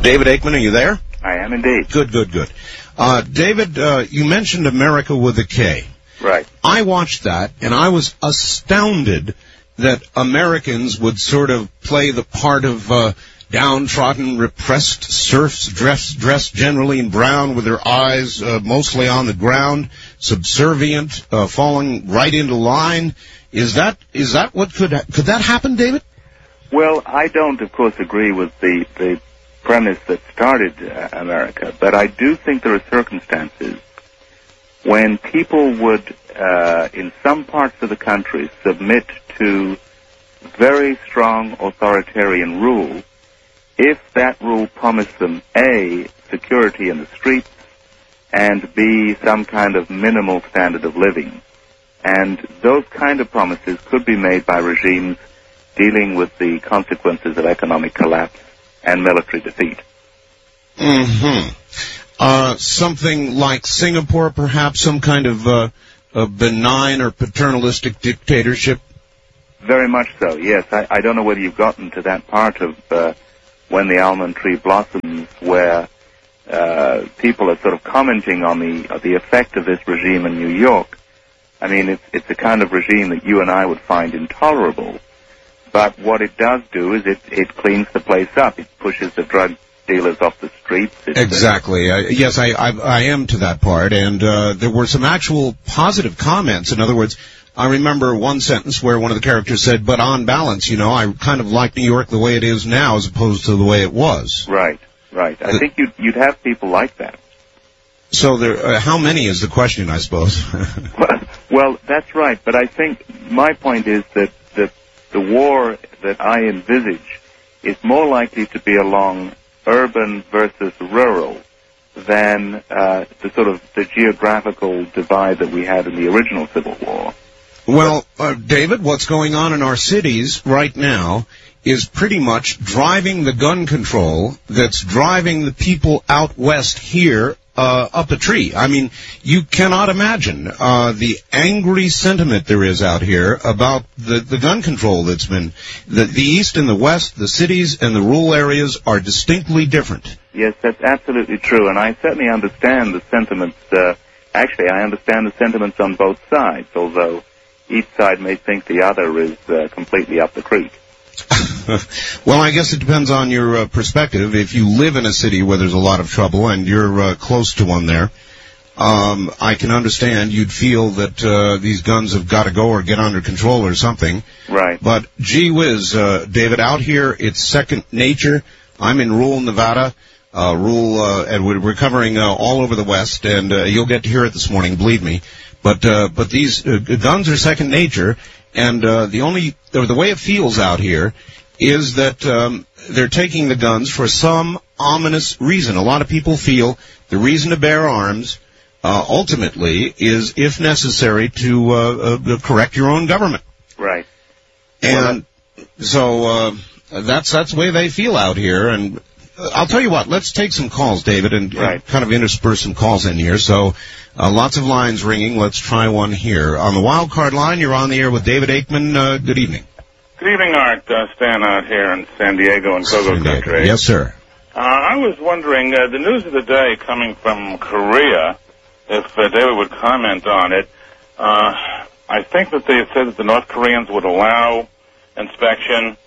David Aikman, are you there? I am indeed. Good. David, you mentioned America with a K. Right. I watched that, and I was astounded that Americans would sort of play the part of downtrodden, repressed serfs dressed generally in brown with their eyes mostly on the ground, subservient, falling right into line. Is that what could that happen, David? Well, I don't, of course, agree with the premise that started America, but I do think there are circumstances when people would, in some parts of the country, submit to very strong authoritarian rule if that rule promised them, A, security in the streets, and B, some kind of minimal standard of living. And those kind of promises could be made by regimes dealing with the consequences of economic collapse and military defeat. Something like Singapore, perhaps, some kind of a benign or paternalistic dictatorship? Very much so, yes. I don't know whether you've gotten to that part of When the Almond Tree Blossoms, where people are sort of commenting on the effect of this regime in New York. I mean, it's the kind of regime that you and I would find intolerable. But what it does do is it cleans the place up. It pushes the drug dealers off the streets. Exactly. Yes, I am to that part. And there were some actual positive comments. In other words, I remember one sentence where one of the characters said, but on balance, I kind of like New York the way it is now as opposed to the way it was. Right. I think you'd have people like that. So how many is the question, I suppose? Well, that's right. But I think my point is that the war that I envisage is more likely to be along urban versus rural than the geographical divide that we had in the original Civil War. Well, David, what's going on in our cities right now is pretty much driving the gun control that's driving the people out west here up a tree. I mean, you cannot imagine the angry sentiment there is out here about the gun control that's been... The east and the west, the cities and the rural areas are distinctly different. Yes, that's absolutely true, and I certainly understand the sentiments. Actually, I understand the sentiments on both sides, although each side may think the other is completely up the creek. Well, I guess it depends on your perspective. If you live in a city where there's a lot of trouble and you're close to one there, I can understand you'd feel that these guns have got to go or get under control or something. Right. But gee whiz, David, out here it's second nature. I'm in rural Nevada, and we're covering all over the West, and you'll get to hear it this morning, believe me. But these guns are second nature, and the way it feels out here is that they're taking the guns for some ominous reason. A lot of people feel the reason to bear arms ultimately is, if necessary, to correct your own government. Right. And so that's the way they feel out here. And I'll tell you what, let's take some calls, David, and kind of intersperse some calls in here. So lots of lines ringing. Let's try one here. On the wild card line, you're on the air with David Aikman. Good evening. Good evening, Art. Stan out here in San Diego and Kogo country. Yes, sir. I was wondering, the news of the day coming from Korea, if David would comment on it. I think that they had said that the North Koreans would allow inspection.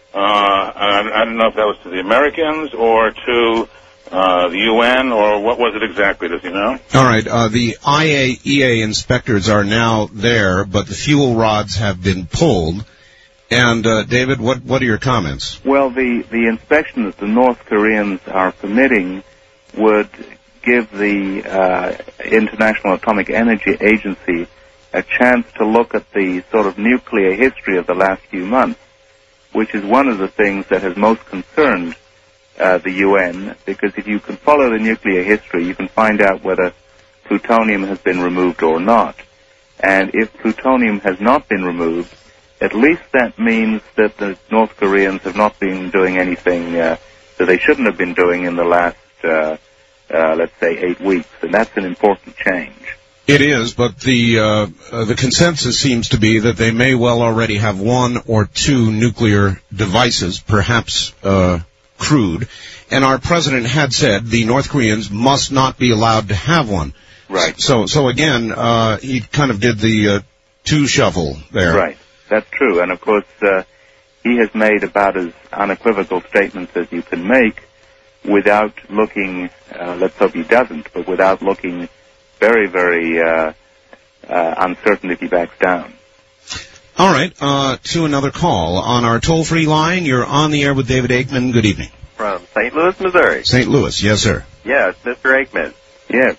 I don't know if that was to the Americans or to the UN, or what was it exactly? Does he know? All right. The IAEA inspectors are now there, but the fuel rods have been pulled. And, David, what are your comments? Well, the inspection that the North Koreans are permitting would give the International Atomic Energy Agency a chance to look at the sort of nuclear history of the last few months, which is one of the things that has most concerned the UN, because if you can follow the nuclear history, you can find out whether plutonium has been removed or not. And if plutonium has not been removed, at least that means that the North Koreans have not been doing anything that they shouldn't have been doing in the last, let's say, 8 weeks, and that's an important change. It is, but the consensus seems to be that they may well already have one or two nuclear devices, perhaps crude, and our president had said the North Koreans must not be allowed to have one. Right. So again, he kind of did the two shuffle there. Right. That's true. And of course, he has made about as unequivocal statements as you can make without looking, let's hope he doesn't, but without looking very, very uncertain if he backs down. All right, to another call. On our toll-free line, you're on the air with David Aikman. Good evening. From St. Louis, Missouri. St. Louis, yes, sir. Yes, Mr. Aikman. Yes.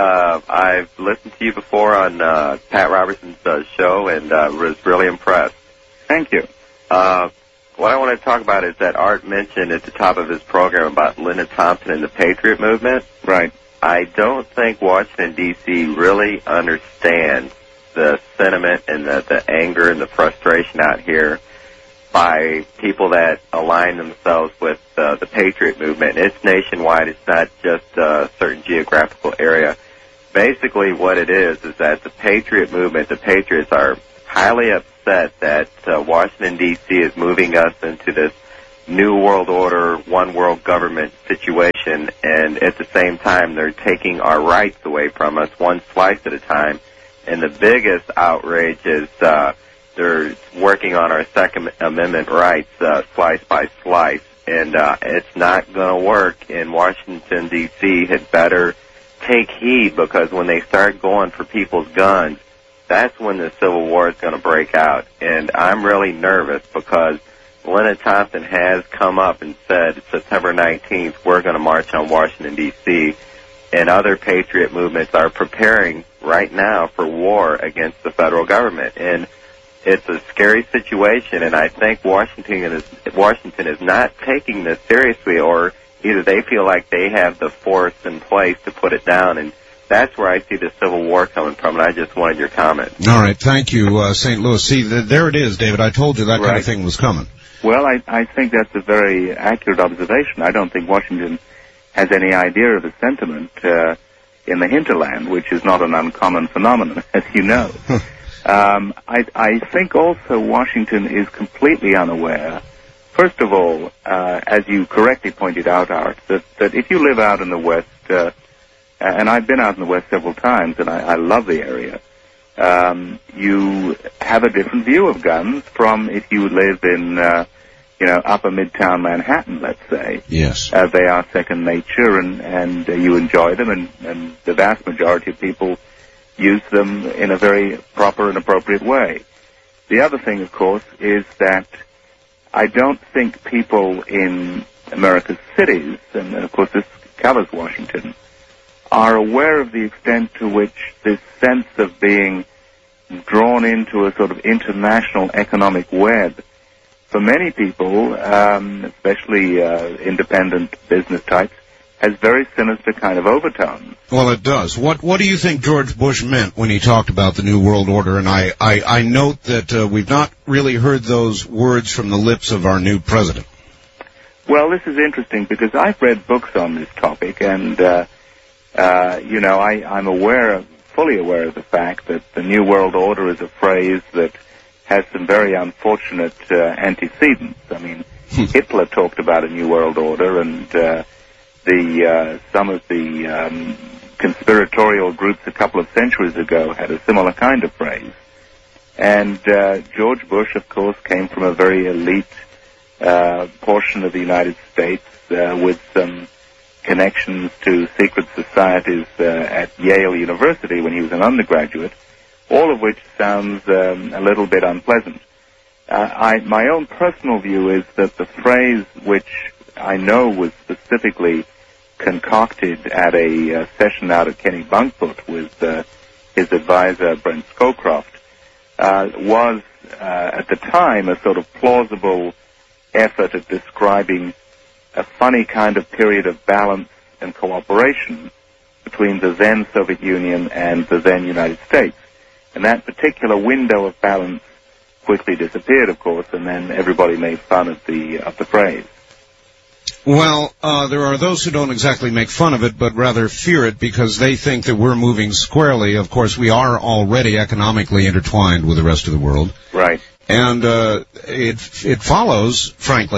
I've listened to you before on Pat Robertson's show and was really impressed. Thank you. What I want to talk about is that Art mentioned at the top of his program about Linda Thompson and the Patriot movement. Right. I don't think Washington, D.C. really understands the sentiment and the anger and the frustration out here by people that align themselves with the Patriot movement. It's nationwide. It's not just a certain geographical area. Basically what it is that the Patriot movement, the Patriots are highly upset that Washington, D.C. is moving us into this new world order, one world government situation, and at the same time they're taking our rights away from us one slice at a time. And the biggest outrage is they're working on our Second Amendment rights slice by slice, and it's not going to work. And Washington, D.C. had better take heed, because when they start going for people's guns, that's when the Civil War is going to break out. And I'm really nervous because Linda Thompson has come up and said September 19th, we're going to march on Washington, D.C., and other Patriot movements are preparing right now for war against the federal government. And it's a scary situation, and I think Washington is not taking this seriously, or either they feel like they have the force in place to put it down, and that's where I see the Civil War coming from, and I just wanted your comment. All right, thank you, St. Louis. See, there it is, David. I told you that kind of thing was coming. Well, I think that's a very accurate observation. I don't think Washington has any idea of the sentiment in the hinterland, which is not an uncommon phenomenon, as you know. I think also Washington is completely unaware, first of all, as you correctly pointed out, Art, that if you live out in the West, and I've been out in the West several times, and I love the area, you have a different view of guns from if you live in, upper midtown Manhattan, let's say. Yes. They are second nature, and you enjoy them, and the vast majority of people use them in a very proper and appropriate way. The other thing, of course, is that I don't think people in America's cities, and of course this covers Washington, are aware of the extent to which this sense of being drawn into a sort of international economic web, for many people, especially independent business types, has very sinister kind of overtones. Well, it does. What do you think George Bush meant when he talked about the New World Order? And I note that we've not really heard those words from the lips of our new president. Well, this is interesting because I've read books on this topic, and I'm fully aware of the fact that the New World Order is a phrase that has some very unfortunate antecedents. I mean, Hitler talked about a New World Order, and some of the conspiratorial groups a couple of centuries ago had a similar kind of phrase. And George Bush, of course, came from a very elite portion of the United States with some connections to secret societies at Yale University when he was an undergraduate, all of which sounds a little bit unpleasant. My own personal view is that the phrase, which I know was specifically concocted at a session out at Kenny Bunkport with his advisor, Brent Scowcroft, was at the time a sort of plausible effort at describing a funny kind of period of balance and cooperation between the then Soviet Union and the then United States. And that particular window of balance quickly disappeared, of course, and then everybody made fun of the phrase. Well, there are those who don't exactly make fun of it, but rather fear it because they think that we're moving squarely. Of course, we are already economically intertwined with the rest of the world. Right. And it follows, frankly,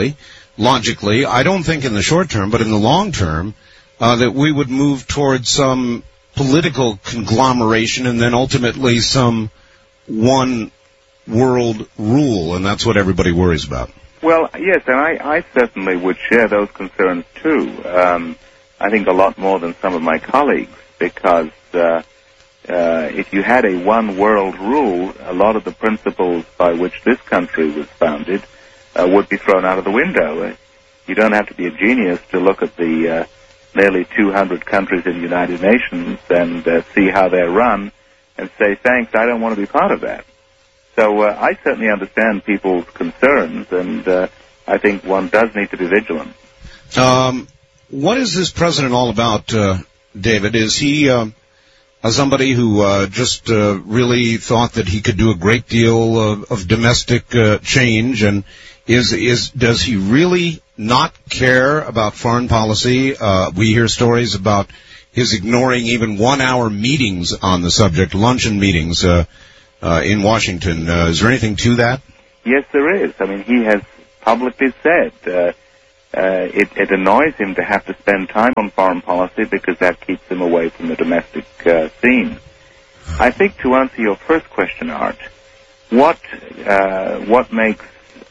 logically, I don't think in the short term, but in the long term, that we would move towards some political conglomeration and then ultimately some one world rule, and that's what everybody worries about. Well, yes, and I certainly would share those concerns too. I think a lot more than some of my colleagues, because if you had a one world rule, a lot of the principles by which this country was founded would be thrown out of the window. You don't have to be a genius to look at the nearly 200 countries in the United Nations and see how they're run and say, thanks, I don't want to be part of that. So I certainly understand people's concerns, and I think one does need to be vigilant. What is this president all about, David? Is he somebody who just really thought that he could do a great deal of domestic change, and does he really not care about foreign policy? We hear stories about his ignoring even 1-hour meetings on the subject, luncheon meetings in Washington. Is there anything to that? Yes, there is. I mean, he has publicly said it annoys him to have to spend time on foreign policy because that keeps him away from the domestic scene. I think to answer your first question, Art, what makes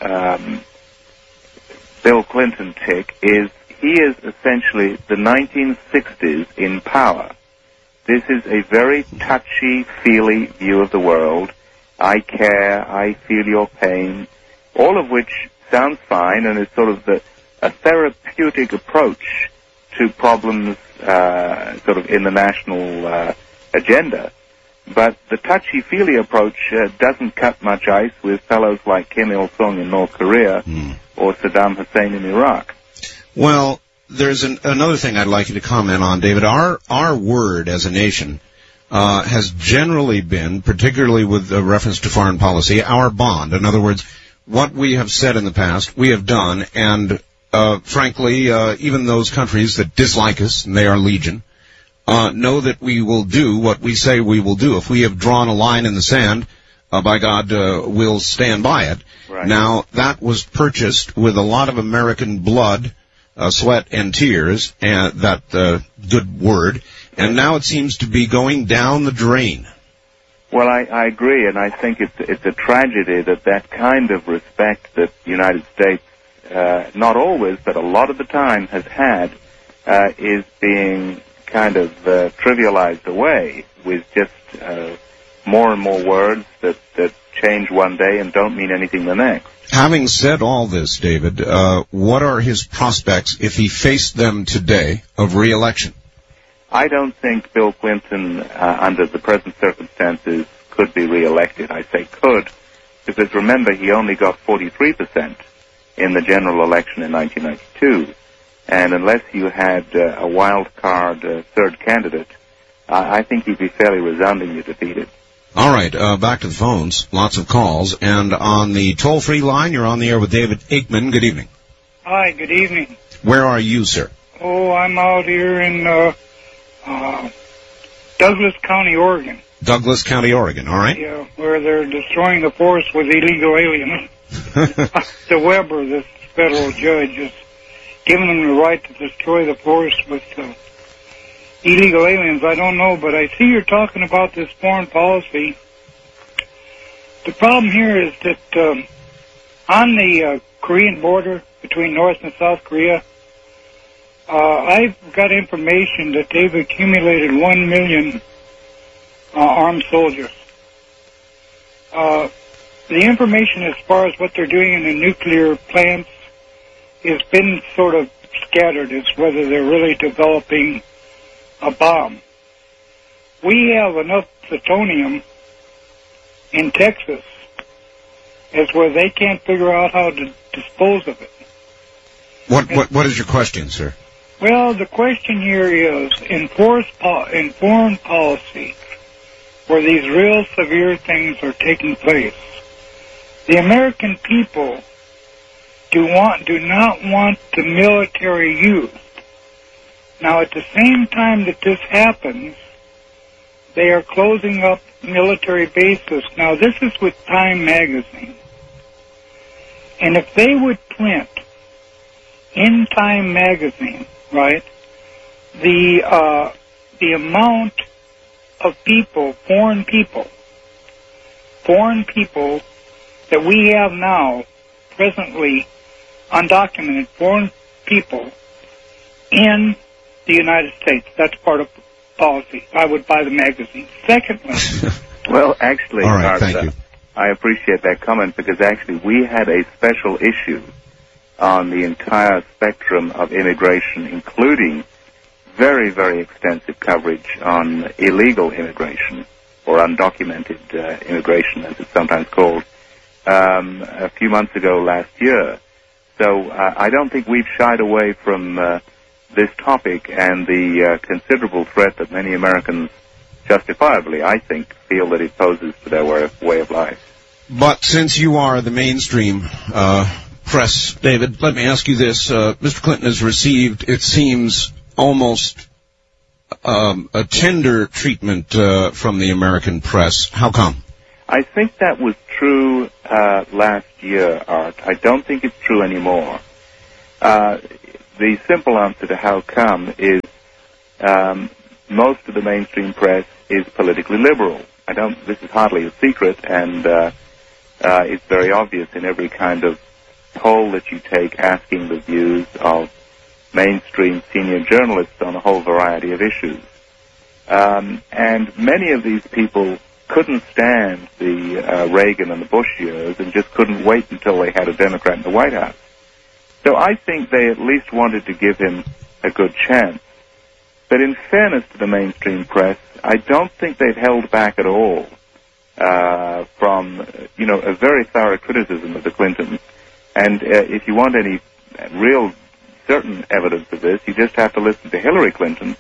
Bill Clinton tick is he is essentially the 1960s in power. This is a very touchy-feely view of the world. I care, I feel your pain, all of which sounds fine and is sort of a therapeutic approach to problems sort of in the national agenda. But the touchy-feely approach doesn't cut much ice with fellows like Kim Il-sung in North Korea or Saddam Hussein in Iraq. Well, there's another thing I'd like you to comment on, David. Our word as a nation has generally been, particularly with reference to foreign policy, our bond. In other words, what we have said in the past, we have done, and frankly, even those countries that dislike us, and they are legion, know that we will do what we say we will do. If we have drawn a line in the sand, by God, we'll stand by it. Right. Now, that was purchased with a lot of American blood, sweat, and tears, and that good word, and now it seems to be going down the drain. Well, I agree, and I think it's a tragedy that kind of respect that the United States, not always, but a lot of the time has had, is being kind of trivialized away with just more and more words that change one day and don't mean anything the next. Having said all this, David, what are his prospects, if he faced them today, of re-election? I don't think Bill Clinton, under the present circumstances, could be re-elected. I say could, because remember, he only got 43% in the general election in 1992. And unless you had a wild card third candidate, I think he'd be fairly resoundingly defeated. All right, back to the phones. Lots of calls. And on the toll-free line, you're on the air with David Aikman. Good evening. Hi, good evening. Where are you, sir? Oh, I'm out here in Douglas County, Oregon. Douglas County, Oregon, all right. Yeah, where they're destroying the forest with illegal aliens. The Weber, this federal judge, is giving them the right to destroy the forest with illegal aliens. I don't know, but I see you're talking about this foreign policy. The problem here is that on the Korean border between North and South Korea, I've got information that they've accumulated 1 million armed soldiers. The information as far as what they're doing in the nuclear plants has been sort of scattered as whether they're really developing a bomb. We have enough plutonium in Texas as where they can't figure out how to dispose of it. What is your question, sir? Well, the question here is, in foreign policy, where these real severe things are taking place, the American people do not want the military used. Now, at the same time that this happens, they are closing up military bases. Now, this is with Time magazine. And if they would print in Time magazine, right, the amount of people, foreign people that we have now, presently undocumented foreign people in the United States. That's part of policy. I would buy the magazine. Secondly, well, actually, all right, thank you. I appreciate that comment because actually we had a special issue on the entire spectrum of immigration, including very, very extensive coverage on illegal immigration, or undocumented immigration, as it's sometimes called, a few months ago last year. So I don't think we've shied away from this topic and the considerable threat that many Americans, justifiably, I think, feel that it poses to their way of life. But since you are the mainstream press, David, let me ask you this. Mr. Clinton has received, it seems, almost a tender treatment from the American press. How come? I think that was true last year, Art. I don't think it's true anymore. The simple answer to how come is most of the mainstream press is politically liberal. This is hardly a secret, and it's very obvious in every kind of poll that you take asking the views of mainstream senior journalists on a whole variety of issues. And many of these people couldn't stand the Reagan and the Bush years and just couldn't wait until they had a Democrat in the White House. So I think they at least wanted to give him a good chance. But in fairness to the mainstream press, I don't think they've held back at all from, a very thorough criticism of the Clintons. And if you want any real certain evidence of this, you just have to listen to Hillary Clinton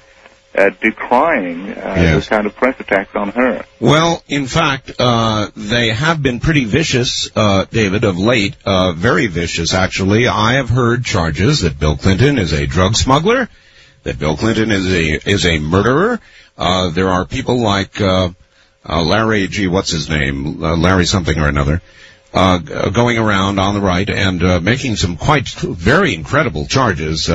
decrying this kind of press attacks on her. Well, in fact, they have been pretty vicious, David, of late. Very vicious, actually. I have heard charges that Bill Clinton is a drug smuggler, that Bill Clinton is a murderer. There are people like Larry Larry something or another, going around on the right and making some very incredible charges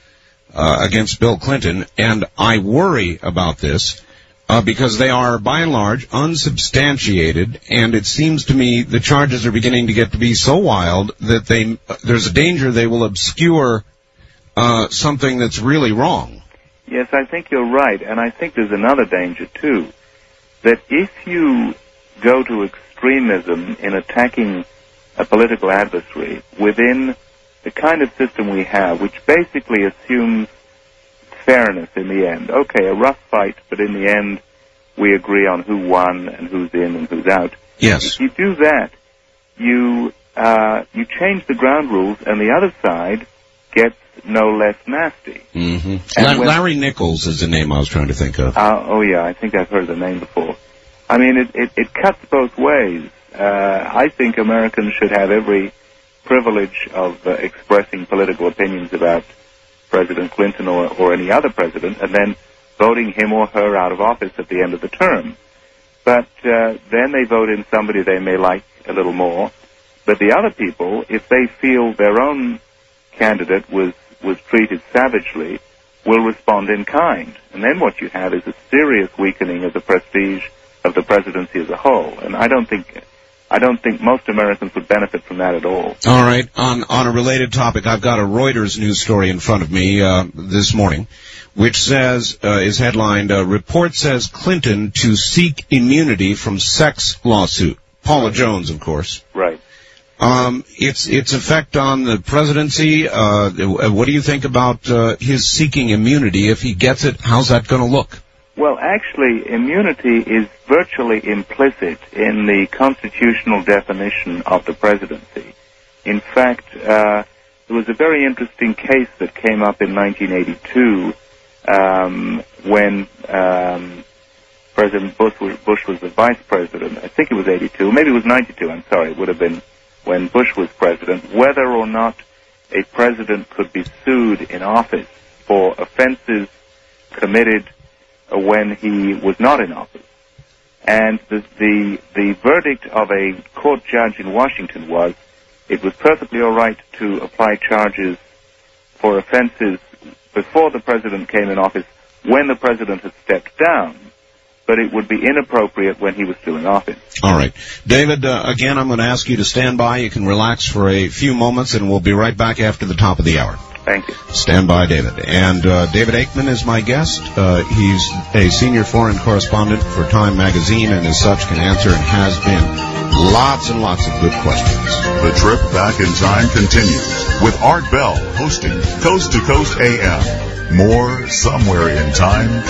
against Bill Clinton, and I worry about this because they are, by and large, unsubstantiated, and it seems to me the charges are beginning to get to be so wild that there's a danger they will obscure something that's really wrong. Yes, I think you're right, and I think there's another danger, too, that if you go to extremism in attacking a political adversary within the kind of system we have, which basically assumes fairness in the end. Okay, a rough fight, but in the end, we agree on who won and who's in and who's out. Yes. If you do that, you change the ground rules, and the other side gets no less nasty. Mm-hmm. Larry Nichols is the name I was trying to think of. Oh, yeah, I think I've heard the name before. I mean, it cuts both ways. I think Americans should have every privilege of expressing political opinions about President Clinton or any other president, and then voting him or her out of office at the end of the term. But then they vote in somebody they may like a little more. But the other people, if they feel their own candidate was treated savagely, will respond in kind. And then what you have is a serious weakening of the prestige of the presidency as a whole. And I don't think most Americans would benefit from that at all. All right. On a related topic, I've got a Reuters news story in front of me this morning, which says, is headlined, report says Clinton to seek immunity from sex lawsuit. Paula Jones, of course. Right. Its effect on the presidency, what do you think about his seeking immunity? If he gets it, how's that going to look? Well, actually, immunity is virtually implicit in the constitutional definition of the presidency. In fact, there was a very interesting case that came up in 1982 when President Bush was the vice president. I think it was 82. Maybe it was 92. I'm sorry. It would have been when Bush was president, whether or not a president could be sued in office for offenses committed when he was not in office. And the verdict of a court judge in Washington was it was perfectly all right to apply charges for offenses before the president came in office when the president had stepped down, but it would be inappropriate when he was still in office. All right. David, again, I'm going to ask you to stand by. You can relax for a few moments, and we'll be right back after the top of the hour. Thank you. Stand by, David. And David Aikman is my guest. He's a senior foreign correspondent for Time Magazine, and as such can answer and has been lots and lots of good questions. The trip back in time continues with Art Bell hosting Coast to Coast AM. More Somewhere in Time